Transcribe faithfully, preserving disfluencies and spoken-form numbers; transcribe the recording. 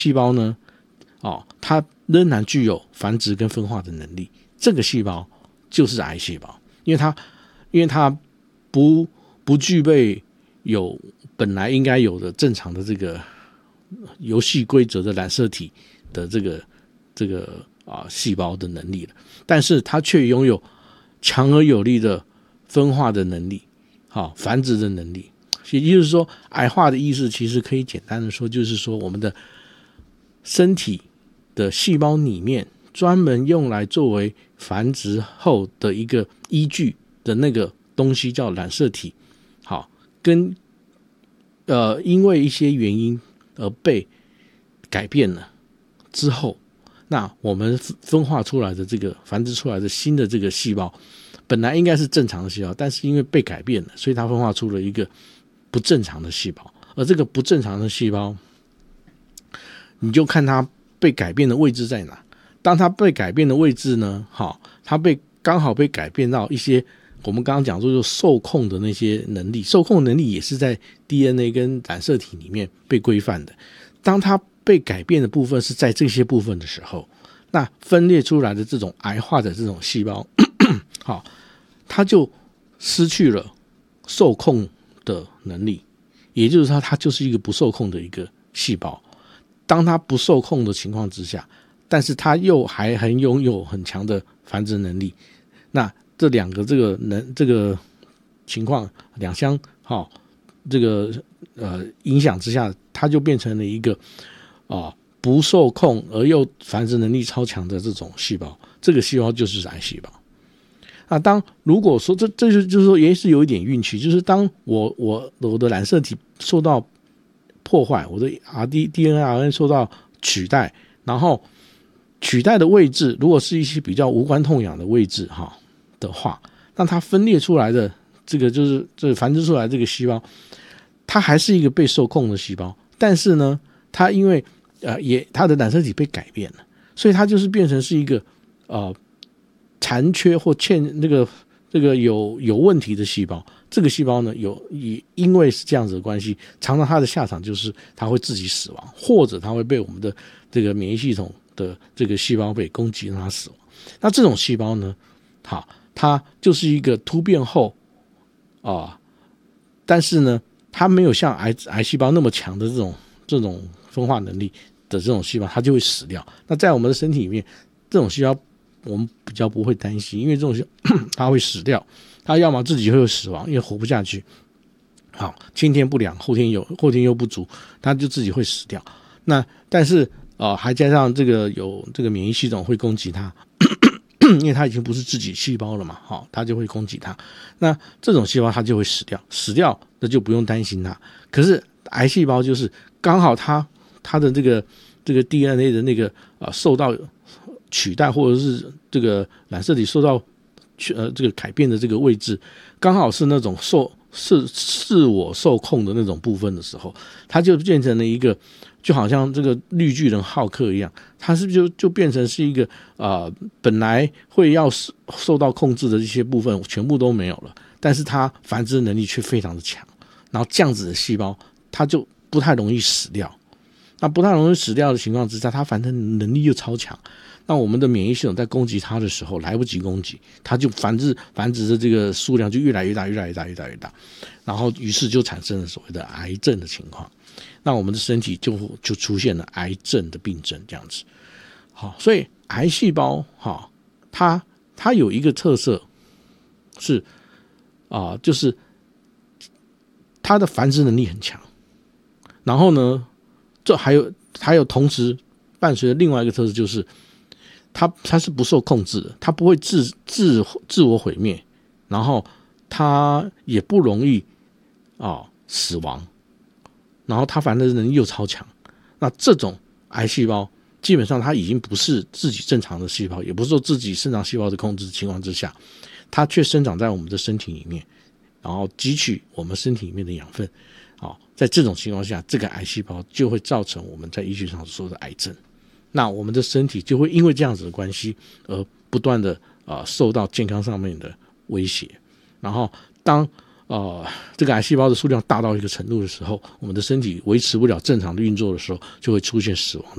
细胞呢，哦，它仍然具有繁殖跟分化的能力，这个细胞就是癌细胞，因为它因为它不不具备有本来应该有的正常的这个游戏规则的染色体的这个这个啊细胞的能力了，但是它却拥有强而有力的分化的能力，好，繁殖的能力。也就是说，癌化的意思其实可以简单的说，就是说我们的身体的细胞里面专门用来作为繁殖后的一个依据的那个东西叫染色体，好，跟呃因为一些原因而被改变了之后，那我们分化出来的这个繁殖出来的新的这个细胞，本来应该是正常的细胞，但是因为被改变了，所以它分化出了一个不正常的细胞，而这个不正常的细胞，你就看它被改变的位置在哪。当它被改变的位置呢，好，它被刚好被改变到一些我们刚刚讲说就受控的那些能力，受控能力也是在 D N A 跟染色体里面被规范的。当它被改变的部分是在这些部分的时候，那分裂出来的这种癌化的这种细胞，好，它就失去了受控的能力，也就是说它就是一个不受控的一个细胞。当它不受控的情况之下，但是它又还很拥有很强的繁殖能力，那这两个这个能这个情况两相好、哦、这个呃影响之下，它就变成了一个啊、呃、不受控而又繁殖能力超强的这种细胞，这个细胞就是癌细胞。那当如果说这这就就是说也是有一点运气，就是当我我我的染色体受到破坏，我的 R D D N A R N A 受到取代，然后取代的位置如果是一些比较无关痛痒的位置哈的话，那它分裂出来的这个就是这繁殖出来的这个细胞，它还是一个被受控的细胞，但是呢，它因为呃也它的染色体被改变了，所以它就是变成是一个呃残缺或欠那个这个有有问题的细胞。这个细胞呢，有也因为是这样子的关系，常常它的下场就是它会自己死亡，或者它会被我们的这个免疫系统的这个细胞被攻击让它死亡。那这种细胞呢，好，它就是一个突变后啊、呃，但是呢，它没有像癌癌细胞那么强的这种这种分化能力的这种细胞，它就会死掉。那在我们的身体里面，这种细胞我们比较不会担心，因为这种细胞它会死掉，它要么自己会死亡，因为活不下去。好，先天不良，后天有后天又不足，它就自己会死掉。那但是呃，还加上这个有这个免疫系统会攻击它，因为它已经不是自己细胞了嘛，好，它就会攻击它。那这种细胞它就会死掉，死掉那就不用担心它。可是癌细胞就是刚好它它的这个这个 D N A 的那个啊、呃、受到取代，或者是这个染色体受到呃这个改变的这个位置，刚好是那种受是自我受控的那种部分的时候，它就变成了一个，就好像这个绿巨人浩克一样，它是不是就就变成是一个呃本来会要受到控制的一些部分全部都没有了，但是它繁殖能力却非常的强，然后这样子的细胞它就不太容易死掉。那不太容易死掉的情况之下，它繁殖能力又超强，那我们的免疫系统在攻击它的时候来不及攻击，它就繁殖繁殖的这个数量就越来越大，越来越大，越来越大，然后于是就产生了所谓的癌症的情况。那我们的身体就就出现了癌症的病症这样子。好，所以癌细胞哈，它它有一个特色是啊、呃，就是它的繁殖能力很强，然后呢，这还有还有同时伴随着另外一个特质，就是它它是不受控制的，它不会自自自我毁灭，然后它也不容易啊、哦、死亡，然后它繁殖能力又超强。那这种癌细胞基本上它已经不是自己正常的细胞，也不是说自己生长细胞的控制的情况之下，它却生长在我们的身体里面，然后汲取我们身体里面的养分。好，在这种情况下，这个癌细胞就会造成我们在医学上说的癌症。那我们的身体就会因为这样子的关系而不断的、呃、受到健康上面的威胁。然后当呃这个癌细胞的数量大到一个程度的时候，我们的身体维持不了正常的运作的时候，就会出现死亡。